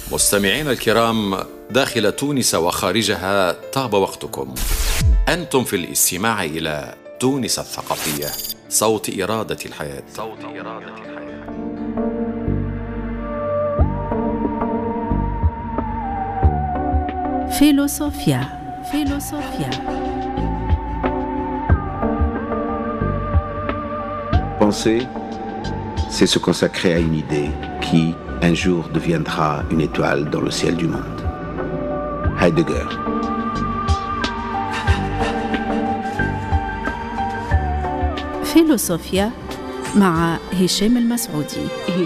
مستمعينا الكرام داخل تونس وخارجها، طاب وقتكم. أنتم في الاستماع إلى تونس الثقافية، صوت إرادة الحياة. فيلوسوفيا. Penser, c'est se consacrer à une idée qui, un jour, deviendra une étoile dans le ciel du monde. Heidegger. فيلوسوفيا مع هشام المسعودي.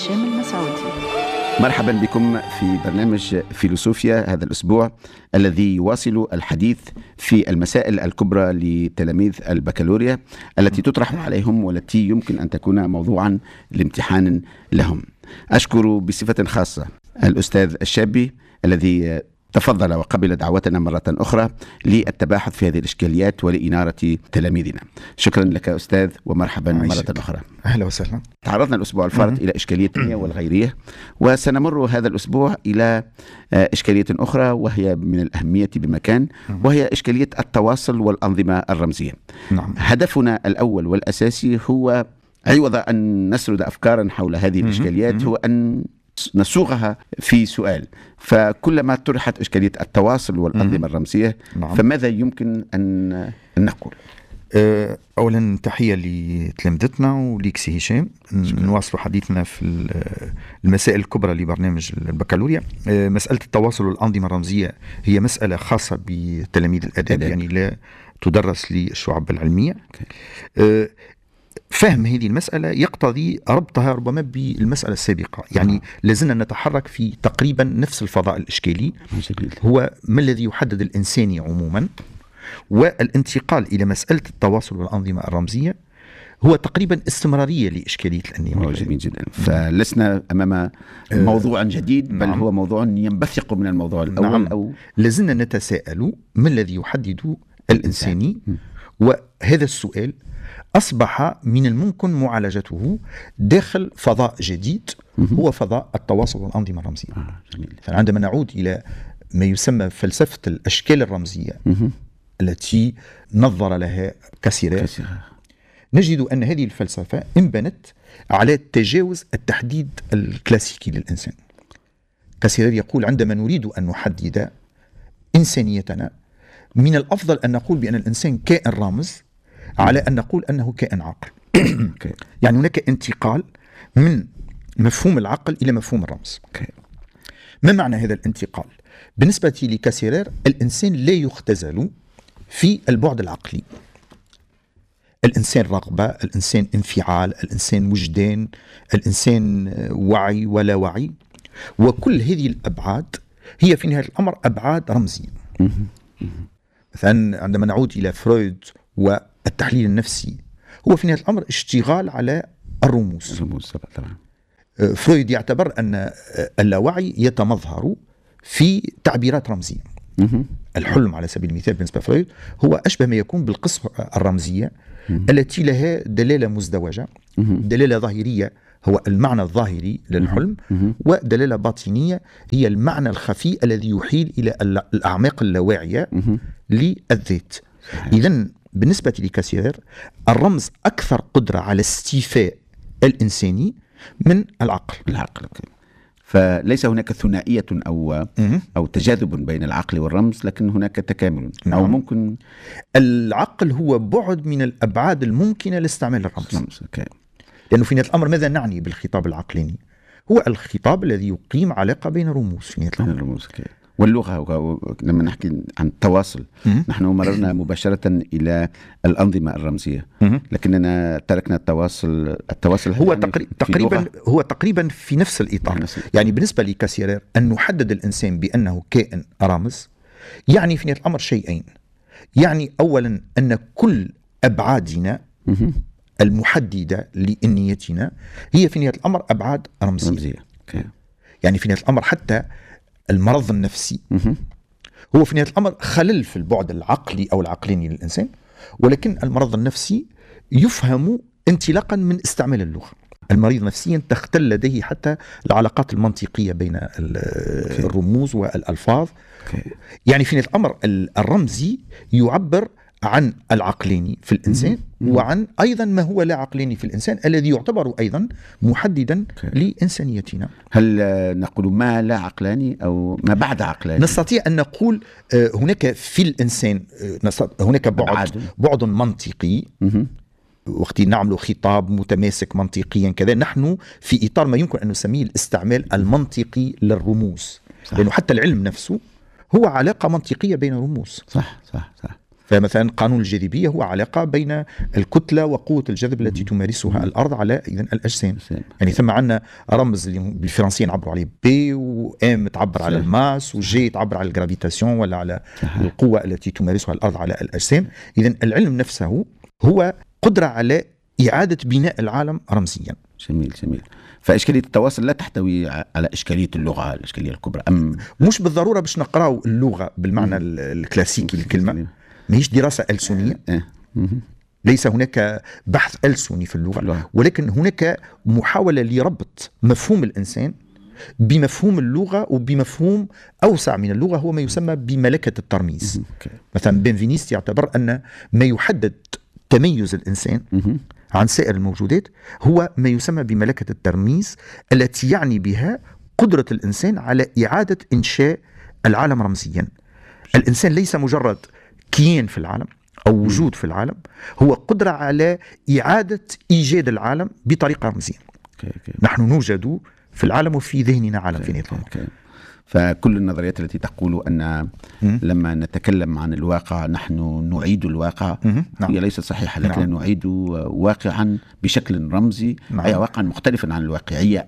مرحبا بكم في برنامج فيلوسوفيا هذا الأسبوع الذي يواصل الحديث في المسائل الكبرى لتلاميذ البكالوريا التي تطرح عليهم والتي يمكن أن تكون موضوعا لامتحان لهم. أشكر بصفة خاصة الأستاذ الشابي الذي تفضل وقبل دعوتنا مرة أخرى للتباحث في هذه الإشكاليات ولإنارة تلاميذنا. شكرا لك أستاذ ومرحبا مرة أخرى. أهلا وسهلا. تعرضنا الأسبوع الفارط إلى إشكالية والغيرية، وسنمر هذا الأسبوع إلى إشكالية أخرى وهي من الأهمية بمكان، وهي إشكالية التواصل والأنظمة الرمزية. نعم. هدفنا الأول والأساسي هو عوض أن نسرد أفكارا حول هذه الإشكاليات هو أن نصوغها في سؤال. فكلما طرحت إشكالية التواصل والأنظمة الرمزية، نعم. فماذا يمكن أن نقول؟ أولا تحية لتلامذتنا وليك سي هشام. نواصل حديثنا في المسائل الكبرى لبرنامج البكالوريا. مسألة التواصل والأنظمة الرمزية هي مسألة خاصة بتلاميذ الآداب، يعني لا تدرس للشعب العلمية. فهم هذه المسألة يقتضي ربطها ربما بالمسألة السابقة، يعني لازلنا نتحرك في تقريبا نفس الفضاء الإشكالي، هو ما الذي يحدد الإنساني عموما، والانتقال إلى مسألة التواصل والأنظمة الرمزية هو تقريبا استمرارية لإشكالية الأنظمة. جميل جدا. فلسنا أمام موضوع جديد، بل نعم. هو موضوع ينبثق من الموضوع الأول. نعم. أو لازلنا نتساءل ما الذي يحدد الإنساني، وهذا السؤال أصبح من الممكن معالجته داخل فضاء جديد هو فضاء التواصل والأنظمة الرمزية. فعندما نعود إلى ما يسمى فلسفة الأشكال الرمزية التي نظر لها كاسيرير، نجد أن هذه الفلسفة انبنت على تجاوز التحديد الكلاسيكي للإنسان. كاسيرير يقول عندما نريد أن نحدد إنسانيتنا من الأفضل أن نقول بأن الإنسان كائن رامز على أن نقول أنه كائن عاقل. يعني هناك انتقال من مفهوم العقل إلى مفهوم الرمز. ما معنى هذا الانتقال؟ بالنسبة لكاسيرير الإنسان لا يختزل في البعد العقلي. الإنسان رغبة، الإنسان انفعال، الإنسان وجدان، الإنسان وعي ولا وعي، وكل هذه الأبعاد هي في نهاية الأمر أبعاد رمزية. مثلا عندما نعود إلى فرويد والتحليل النفسي، هو في نهاية الأمر اشتغال على الرموز. فرويد يعتبر أن اللاوعي يتمظهر في تعبيرات رمزية. الحلم على سبيل المثال بالنسبة لفرويد هو أشبه ما يكون بالقصة الرمزية التي لها دلالة مزدوجة، دلالة ظاهرية هو المعنى الظاهري للحلم، ودلالة باطنية هي المعنى الخفي الذي يحيل إلى الأعماق اللاواعية للذات. إذن بالنسبة لكاسيرير الرمز أكثر قدرة على استيفاء الإنساني من العقل. فليس هناك ثنائية أو تجاذب بين العقل والرمز، لكن هناك تكامل. نعم. أو ممكن العقل هو بعد من الأبعاد الممكنة لاستعمال الرمز. لأنه في نهاية الأمر ماذا نعني بالخطاب العقلاني؟ هو الخطاب الذي يقيم علاقة بين الرموز في نهاية الأمر. واللغة لما نحكي عن التواصل نحن مررنا مباشرة إلى الأنظمة الرمزية، لكننا تركنا التواصل هو تقريبا في نفس الإطار. يعني بالنسبة لكاسيرير أن نحدد الإنسان بأنه كائن رامز يعني في نهاية الأمر شيئين. يعني أولا أن كل أبعادنا المحددة لإنيتنا هي في نهاية الأمر أبعاد رمزية. يعني في نهاية الأمر حتى المرض النفسي هو في نهاية الأمر خلل في البعد العقلي أو العقلاني للإنسان، ولكن المرض النفسي يفهم انطلاقا من استعمال اللغة. المريض نفسيا تختل لديه حتى العلاقات المنطقية بين الرموز والألفاظ. يعني في الأمر الرمزي يعبر عن العقلاني في الإنسان وعن أيضا ما هو لا عقلاني في الإنسان الذي يعتبر أيضا محددا لإنسانيتنا. هل نقول ما لا عقلاني أو ما بعد عقلاني؟ نستطيع أن نقول هناك في الإنسان هناك بعد منطقي وقت نعمل خطاب متماسك منطقيا كذا، نحن في إطار ما يمكن أن نسميه الاستعمال المنطقي للرموز. صح. لأنه حتى العلم نفسه هو علاقة منطقية بين رموز. صح. فمثلا قانون الجاذبية هو علاقة بين الكتلة وقوة الجذب التي تمارسها الأرض على إذن الأجسام. يعني ثم عندنا رمز اللي بالفرنسية نعبر عليه بي، وام تعبر على الماس، وجي تعبر على الجرافيتاسيون ولا على القوة التي تمارسها الأرض على الأجسام. إذن العلم نفسه هو قدرة على إعادة بناء العالم رمزيا. جميل. فإشكالية التواصل لا تحتوي على إشكالية اللغة، الإشكالية الكبرى، مش بالضرورة باش نقرأ اللغة بالمعنى الكلاسيكي للكلمة، ماهيش دراسة ألسنية. ليس هناك بحث ألسني في اللغة، ولكن هناك محاولة لربط مفهوم الإنسان بمفهوم اللغة وبمفهوم أوسع من اللغة، هو ما يسمى بملكة الترميز. مثلا بنفينيست يعتبر أن ما يحدد تميز الإنسان عن سائر الموجودات هو ما يسمى بملكة الترميز، التي يعني بها قدرة الإنسان على إعادة إنشاء العالم رمزيا. الإنسان ليس مجرد كيان في العالم أو وجود في العالم، هو قدرة على إعادة إيجاد العالم بطريقة رمزية. نحن نوجد في العالم وفي ذهننا عالم في نظام. فكل النظريات التي تقول أن لما نتكلم عن الواقع نحن نعيد الواقع هي ليست صحيحة، لكن نعيد واقعا بشكل رمزي، أي واقعا مختلفا عن الواقعية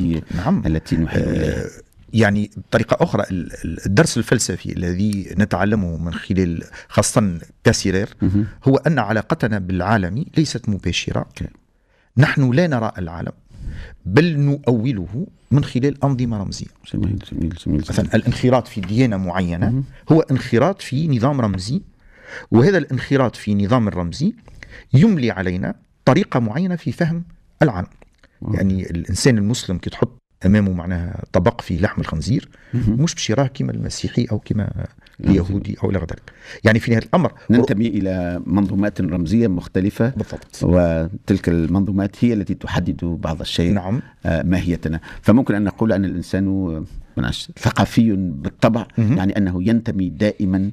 التي نحيد إليها. يعني بطريقة أخرى الدرس الفلسفي الذي نتعلمه من خلال خاصة كاسيرير هو أن علاقتنا بالعالم ليست مباشرة. نحن لا نرى العالم بل نؤوله من خلال أنظمة رمزية. جميل. مثلا الانخراط في ديانة معينة هو انخراط في نظام رمزي، وهذا الانخراط في نظام الرمزي يملي علينا طريقة معينة في فهم العالم. يعني الإنسان المسلم كي تحط أمامه معناها طبق فيه لحم الخنزير مش باش يراه كما المسيحي أو كما اليهودي أو إلى ذلك. يعني في نهاية الأمر ننتمي إلى منظومات رمزية مختلفة بالضبط، وتلك المنظومات هي التي تحدد بعض الشيء ماهيتنا. فممكن أن نقول أن الإنسان ثقافي بالطبع، يعني أنه ينتمي دائما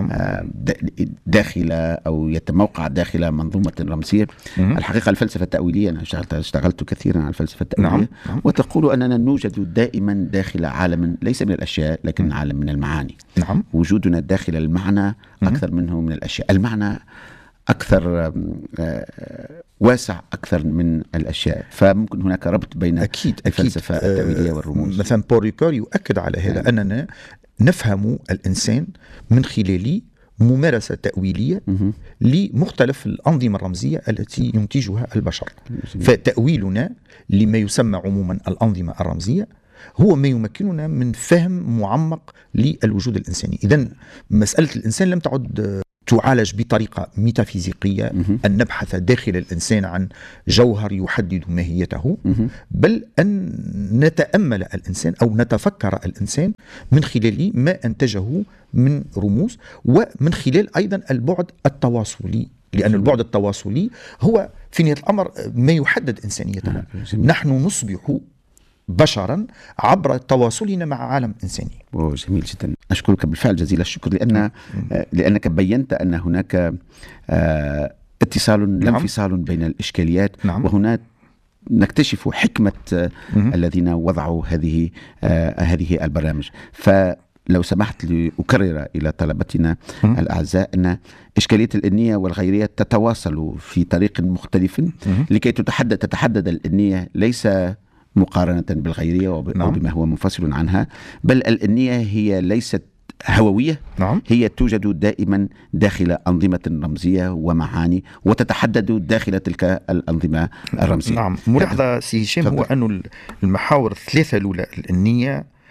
داخل أو يتموقع داخل منظومة رمزية. الحقيقة الفلسفة التأويلية أنا اشتغلت كثيرا على الفلسفة التأويلية، وتقول أننا نوجد دائما داخل عالم ليس من الأشياء لكن عالم من المعاني. وجودنا داخل المعنى أكثر منه من الأشياء. المعنى أكثر واسع أكثر من الأشياء، فممكن هناك ربط بين الفلسفة التأويلية والرموز. مثلا بول ريكور يؤكد على هذا أننا نفهم الإنسان من خلال ممارسة تأويلية لمختلف الأنظمة الرمزية التي ينتجها البشر. فتأويلنا لما يسمى عموما الأنظمة الرمزية هو ما يمكننا من فهم معمق للوجود الإنساني. إذن مسألة الإنسان لم تعد تعالج بطريقة ميتافيزيقية، أن نبحث داخل الإنسان عن جوهر يحدد ماهيته، بل أن نتأمل الإنسان أو نتفكر الإنسان من خلال ما أنتجه من رموز، ومن خلال أيضا البعد التواصلي، لأن البعد التواصلي هو في نهاية الأمر ما يحدد إنسانيتنا. نحن نصبح بشرا عبر تواصلنا مع عالم إنساني. جميل جدا، أشكرك بالفعل جزيل الشكر لأنك بيّنت أن هناك اتصال لا انفصال بين الإشكاليات، وهنا نكتشف حكمة الذين وضعوا هذه البرامج. فلو سمحت لي أكرر إلى طلبتنا الأعزاء أن إشكالية الإنية والغيرية تتواصل في طريق مختلف لكي تتحدد الإنية ليس مقارنة بالغيرية أو بما هو منفصل عنها، بل الإنية هي ليست هووية، هي توجد دائما داخل أنظمة رمزية ومعاني وتتحدد داخل تلك الأنظمة الرمزية. ملاحظة سي هشام هو أن المحاور الثلاثة الأولى الإنية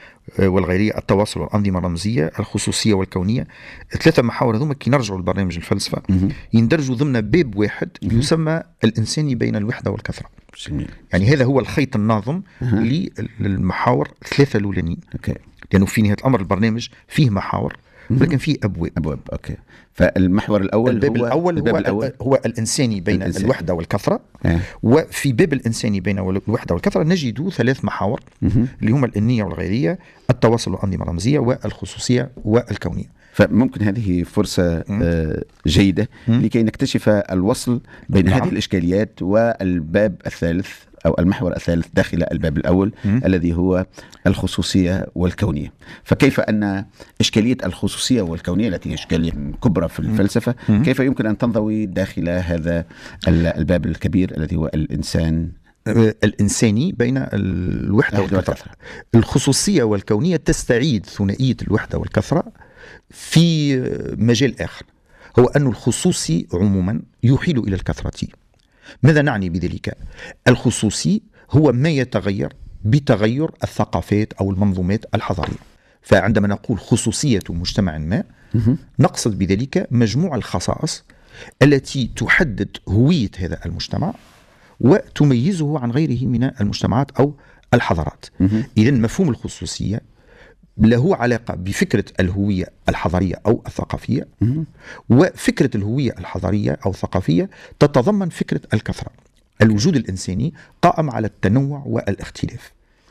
والغيرية، التواصل والأنظمة الرمزية، الخصوصية والكونية. 3 محاور هذوما كي نرجعوا لبرنامج الفلسفة يندرجوا ضمن باب واحد يسمى الإنساني بين الوحدة والكثرة. يعني هذا هو الخيط الناظم للمحاور 3 الأولانيين. لأنه في نهاية الأمر البرنامج فيه محاور ولكن فيه أبواب. أوكي. فالمحور الأول الباب الأول هو الإنساني بين الوحدة والكثرة. وفي باب الإنساني بين الوحدة والكثرة نجد 3 محاور اللي هما الإنية والغيرية، التواصل والأنظمة الرمزية، والخصوصية والكونية. فممكن هذه فرصة جيدة لكي نكتشف الوصل بين هذه الإشكاليات والباب الثالث أو المحور الثالث داخل الباب الأول الذي هو الخصوصية والكونية. فكيف أن إشكالية الخصوصية والكونية التي هي إشكالية كبرى في الفلسفة كيف يمكن أن تنضوي داخل هذا الباب الكبير الذي هو الإنساني بين الوحدة والكثرة. الخصوصية والكونية تستعيد ثنائية الوحدة والكثرة في مجال آخر، هو أن الخصوصي عموما يحيل إلى الكثرة. ماذا نعني بذلك؟ الخصوصي هو ما يتغير بتغير الثقافات أو المنظومات الحضارية. فعندما نقول خصوصية مجتمع ما نقصد بذلك مجموع الخصائص التي تحدد هوية هذا المجتمع وتميزه عن غيره من المجتمعات أو الحضارات. إذن مفهوم الخصوصية له علاقة بفكرة الهوية الحضارية أو الثقافية، وفكرة الهوية الحضارية أو الثقافية تتضمن فكرة الكثرة. الوجود الإنساني قائم على التنوع والاختلاف.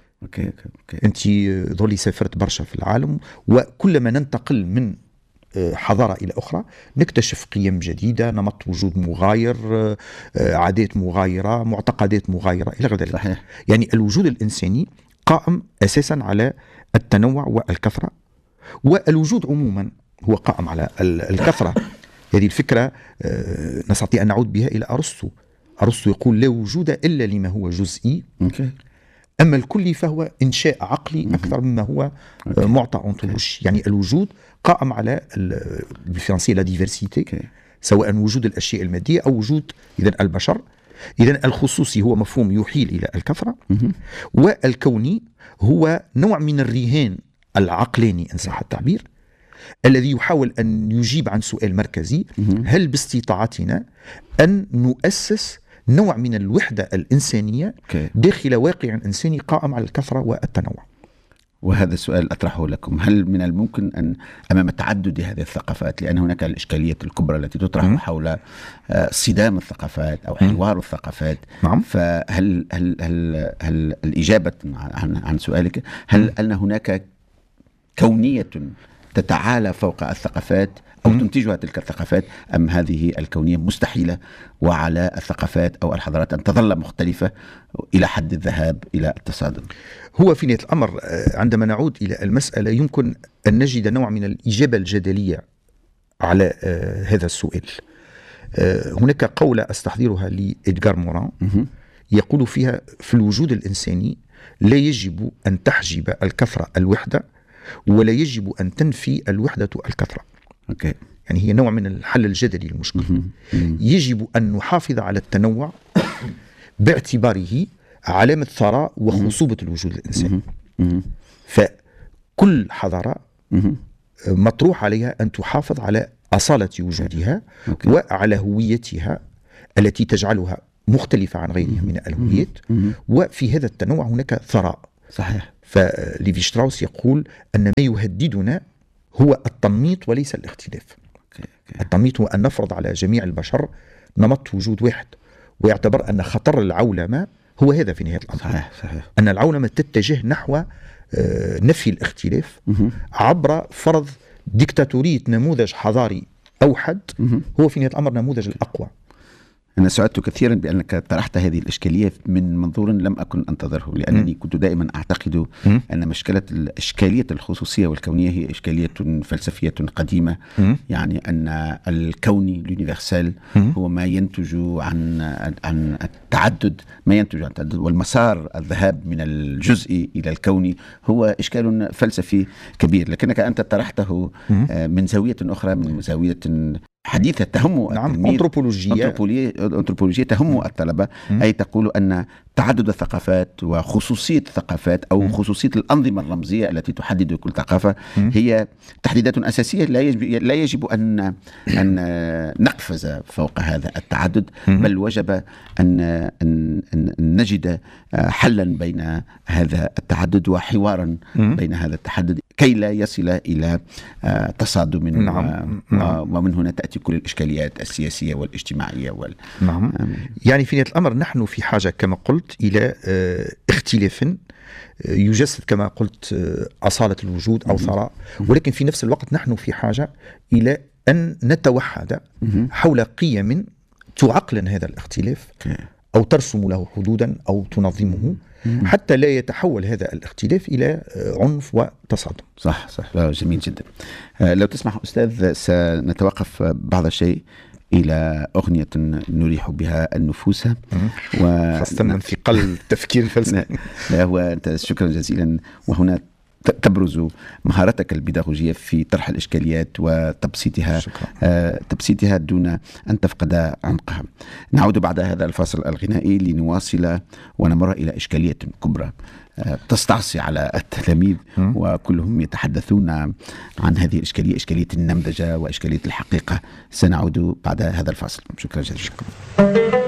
أنت ظلي سافرت برشا في العالم، وكلما ننتقل من حضارة إلى أخرى نكتشف قيم جديدة، نمط وجود مغاير، عادات مغايرة، معتقدات مغايرة إلى غير ذلك. يعني الوجود الإنساني قائم أساسا على التنوع والكثرة، والوجود عموما هو قائم على الكثرة. هذه الفكرة نستطيع أن نعود بها إلى أرسطو. أرسطو يقول لا وجود إلا لما هو جزئي، أما الكلي فهو إنشاء عقلي أكثر مما هو معطى أنطولوجي. يعني الوجود قائم على بالفرنسية لا ديفرسيتي، سواء وجود الأشياء المادية أو وجود إذن البشر. إذن الخصوصي هو مفهوم يحيل إلى الكثرة، والكوني هو نوع من الرهان العقلاني إن صح التعبير، الذي يحاول أن يجيب عن سؤال مركزي: هل باستطاعتنا أن نؤسس نوع من الوحدة الإنسانية داخل واقع إنساني قائم على الكثرة والتنوع؟ وهذا السؤال أطرحه لكم: هل من الممكن أن أمام تعدد هذه الثقافات، لأن هناك الإشكالية الكبرى التي تطرح حول صدام الثقافات أو حوار الثقافات، فهل هل الإجابة عن سؤالك هل أن هناك كونية تتعالى فوق الثقافات أو تنتجها تلك الثقافات، أم هذه الكونية مستحيلة وعلى الثقافات أو الحضارات أن تظل مختلفة إلى حد الذهاب إلى التصادم؟ هو في نهاية الأمر عندما نعود إلى المسألة يمكن أن نجد نوع من الإجابة الجدلية على هذا السؤال. هناك قولة أستحضرها لإدغار موران يقول فيها: في الوجود الإنساني لا يجب أن تحجب الكثرة الوحدة، ولا يجب أن تنفي الوحدة الكثرة. يعني هي نوع من الحل الجدلي للمشكلة. يجب أن نحافظ على التنوع باعتباره علامة ثراء وخصوبة الوجود الإنساني. فكل حضارة مطروح عليها أن تحافظ على أصالة وجودها وعلى هويتها التي تجعلها مختلفة عن غيرها من الهويات، وفي هذا التنوع هناك ثراء. صحيح. فليفي شتراوس يقول أن ما يهددنا هو التنميط وليس الاختلاف. التنميط هو أن نفرض على جميع البشر نمط وجود واحد، ويعتبر أن خطر العولمة هو هذا في نهاية الأمر. صحيح. أن العولمة تتجه نحو نفي الاختلاف عبر فرض ديكتاتورية نموذج حضاري أوحد هو في نهاية الأمر نموذج الأقوى. أنا سعدت كثيرا بأنك طرحت هذه الإشكالية من منظور لم أكن أنتظره، لأنني كنت دائما أعتقد أن إشكالية الخصوصية والكونية هي إشكالية فلسفية قديمة. يعني أن الكوني اليونيفرسال هو ما ينتج عن التعدد، والمسار الذهاب من الجزئي إلى الكوني هو إشكال فلسفي كبير، لكنك أنت طرحته من زاوية أخرى، من زاوية حديثة تهم أنثروبولوجية تهم الطلبة. أي تقول أن تعدد الثقافات وخصوصية الثقافات أو خصوصية الأنظمة الرمزية التي تحدد كل ثقافة هي تحديدات أساسية لا يجب أن نقفز فوق هذا التعدد، بل وجب أن نجد حلا بين هذا التعدد وحوارا بين هذا التعدد كي لا يصل إلى تصادم. ومن هنا تأتي كل الإشكاليات السياسية والاجتماعية نعم. يعني في نهاية الأمر نحن في حاجة كما قلت إلى اختلاف يجسد كما قلت أصالة الوجود أو ثراء، ولكن في نفس الوقت نحن في حاجة إلى أن نتوحد حول قيم تعقلن هذا الاختلاف أو ترسم له حدودا أو تنظمه حتى لا يتحول هذا الاختلاف إلى عنف وتصادم. صح جميل جدا. لو تسمح أستاذ سنتوقف بعض الشيء إلى أغنية نريح بها النفوس خاصة من ثقل التفكير الفلسفي. شكرا جزيلا. وهنا تبرز مهارتك البيداغوجية في طرح الإشكاليات وتبسيطها تبسيطها دون أن تفقد عمقها. نعود بعد هذا الفاصل الغنائي لنواصل ونمر إلى إشكالية كبرى تستعصي على التلاميذ وكلهم يتحدثون عن هذه الإشكالية، إشكالية النمذجة وإشكالية الحقيقة. سنعود بعد هذا الفاصل. شكرا جزيلا.